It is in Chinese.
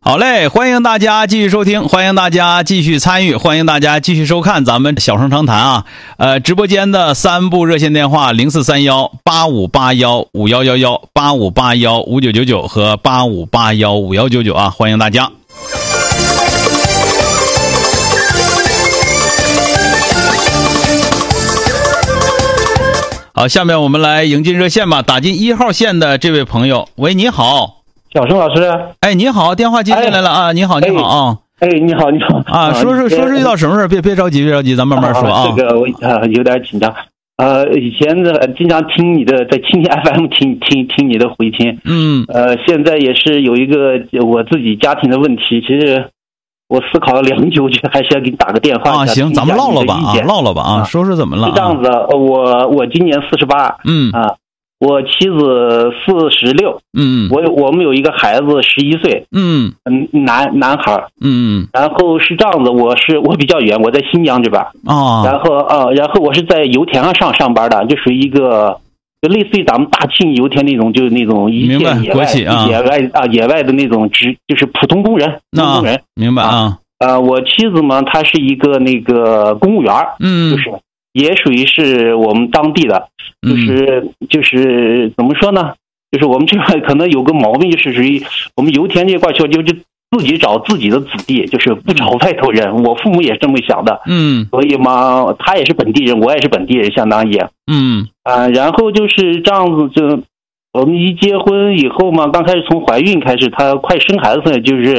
好嘞，欢迎大家继续收听，欢迎大家继续参与，欢迎大家继续收看咱们小声长谈啊。直播间的3部热线电话043185815111、85815999和85815199啊，欢迎大家。好，下面我们来迎进热线吧，打进1号线的这位朋友，喂，你好。 小声老师， 哎，你好，电话接进来了啊！你好，你好啊！ 哎，你好，你好啊！说是遇到什么事？别着急，咱慢慢说啊。 这个我有点紧张。以前经常听你的，在蜻蜓 FM 听你的回听。现在也是有一个我自己家庭的问题，其实我思考了良久，就还是要给你打个电话啊。行，咱们唠唠吧啊，说是怎么了？ 是这样子，我今年48，我妻子46，我们有一个孩子11岁，男孩，然后是这样子，我比较远，我在新疆这边啊，然后我是在油田上班的，就属于一个就类似于咱们大庆油田那种，就是那种一线野外的那种就是普通工人， 明白啊？ 我妻子嘛，她是一个那个公务员，就是也属于是我们当地的。就是怎么说呢？就是我们这块可能有个毛病，就是属于我们油田这块就自己找自己的子弟，就是不找外头人。我父母也是这么想的，所以嘛，他也是本地人，我也是本地人，相当于，然后就是这样子，就我们一结婚以后嘛，刚开始从怀孕开始，他快生孩子，就是